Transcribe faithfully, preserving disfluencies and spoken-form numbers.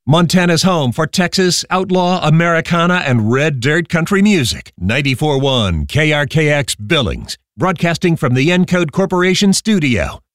Montana's home for Texas, outlaw, Americana, and red dirt country music. ninety-four point one K R K X Billings, broadcasting from the Encode Corporation studio.